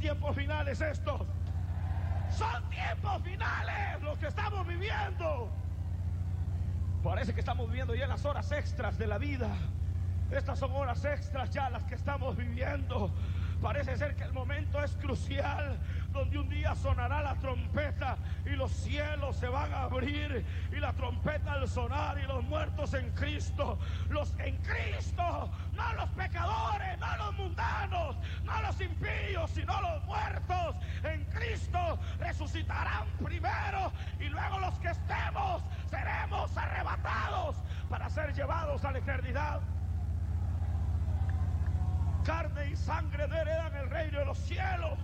tiempos finales estos. Son tiempos finales los que estamos viviendo. Parece que estamos viviendo ya las horas extras de la vida. Estas son horas extras ya las que estamos viviendo. Parece ser que el momento es crucial, donde un día sonará la trompeta y los cielos se van a abrir, y la trompeta al sonar, y los muertos en Cristo, los en Cristo, no los pecadores, no los mundanos, no los impíos, sino los muertos en Cristo resucitarán primero, y luego los que estemos seremos arrebatados para ser llevados a la eternidad. Carne y sangre no heredan el reino de los cielos.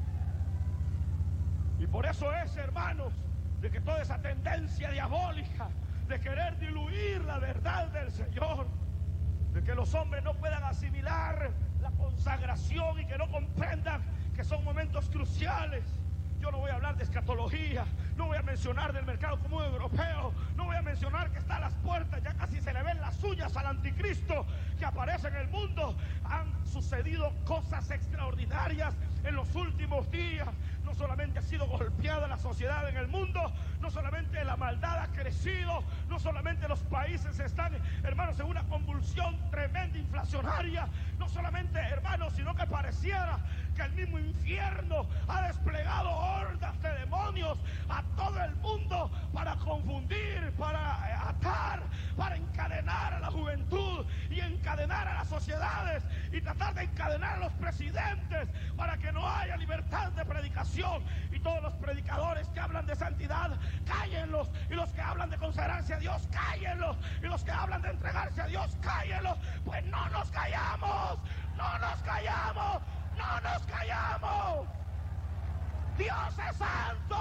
Y por eso es, hermanos, de que toda esa tendencia diabólica de querer diluir la verdad del Señor, de que los hombres no puedan asimilar la consagración y que no comprendan que son momentos cruciales. Yo no voy a hablar de escatología, no voy a mencionar del mercado común europeo, no voy a mencionar que está a las puertas, ya casi se le ven las uñas al anticristo que aparece en el mundo. Han sucedido cosas extraordinarias en los últimos días. No solamente ha sido golpeada la sociedad en el mundo, no solamente la maldad ha crecido, no solamente los países están, hermanos, en una convulsión tremenda inflacionaria, no solamente, hermanos, sino que pareciera que el mismo infierno ha desplegado hordas de demonios a todo el mundo para confundir, para atar, para encadenar a la juventud y encadenar a las sociedades y tratar de encadenar a los presidentes para que no haya libertad de predicación. Y todos los predicadores que hablan de santidad, cállenlos, y los que hablan de consagrarse a Dios, cállenlos, y los que hablan de entregarse a Dios, cállenlos. Pues no nos callamos, no nos callamos, no nos callamos. Dios es santo,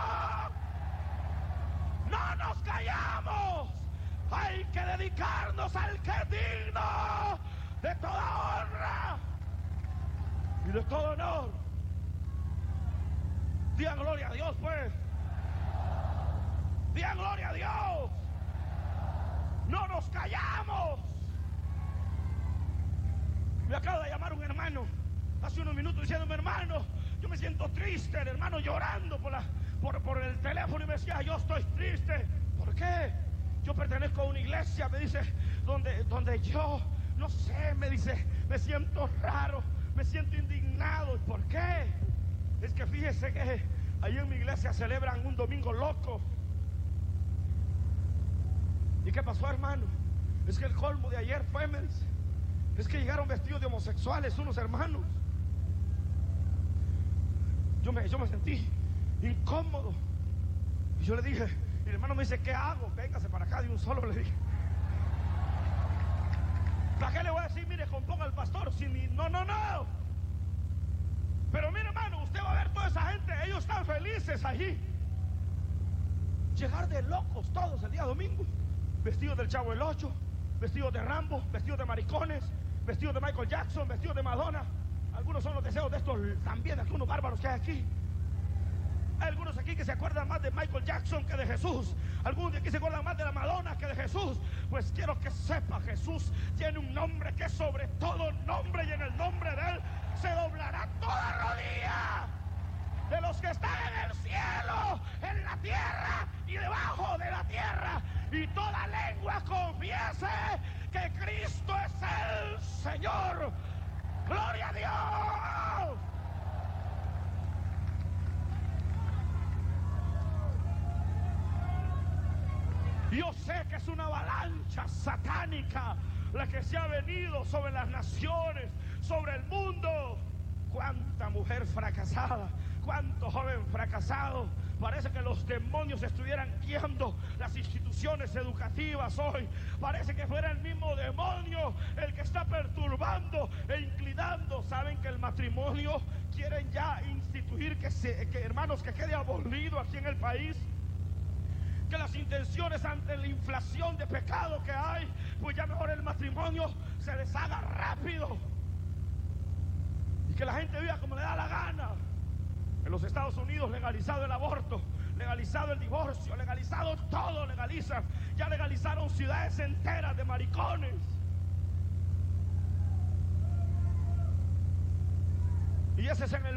no nos callamos. Hay que dedicarnos al que es digno de toda honra y de todo honor. Digan gloria a Dios, pues. Digan gloria a Dios. No nos callamos. Me acaba de llamar un hermano hace unos minutos diciéndome: hermano, yo me siento triste, el hermano llorando por el teléfono, y me decía: yo estoy triste. ¿Por qué? Yo pertenezco a una iglesia, me dice, donde yo, no sé, me dice, me siento raro, me siento indignado. ¿Por qué? Es que fíjese que ahí en mi iglesia celebran un domingo loco. ¿Y qué pasó, hermano? Es que el colmo de ayer fue, me dice, es que llegaron vestidos de homosexuales unos hermanos. Yo me sentí incómodo. Y yo le dije, y el hermano me dice: ¿qué hago? Véngase para acá de un solo, le dije. ¿Para qué le voy a decir? Mire, componga al pastor. Si ni, no. Pero mire, hermano, usted va a ver toda esa gente, ellos están felices allí. Llegar de locos todos el día domingo, vestidos del Chavo del Ocho, vestidos de Rambo, vestidos de maricones, vestidos de Michael Jackson, vestidos de Madonna. Algunos son los deseos de estos también, algunos bárbaros que hay aquí. Hay algunos aquí que se acuerdan más de Michael Jackson que de Jesús. Algunos de aquí se acuerdan más de la Madonna que de Jesús. Pues quiero que sepa, Jesús tiene un nombre que es sobre todo nombre, y en el nombre de Él se doblará toda rodilla de los que están en el cielo, en la tierra y debajo de la tierra, y toda lengua confiese que Cristo es el Señor. ¡Gloria a Dios! Yo sé que es una avalancha satánica la que se ha venido sobre las naciones, sobre el mundo. Cuánta mujer fracasada, cuánto joven fracasado. Parece que los demonios estuvieran guiando las instituciones educativas hoy. Parece que fuera el mismo demonio el que está perturbando e inclinando. Saben que el matrimonio quieren ya instituir que hermanos, que quede abolido aquí en el país. Que las intenciones ante la inflación de pecado que hay, pues ya mejor el matrimonio se deshaga rápido y que la gente viva como le da la gana. En los Estados Unidos legalizado el aborto, legalizado el divorcio, legalizado todo, legalizan. Ya legalizaron ciudades enteras de maricones. Y ese es en el